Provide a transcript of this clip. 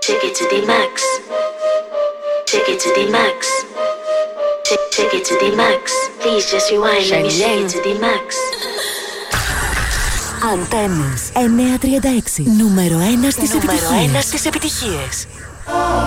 Take it to the max. Take it to the max. Take it to the max. Please just rewind. Let me take it to the max. Αντένες 936. Νούμερο 1 στις επιτυχίες.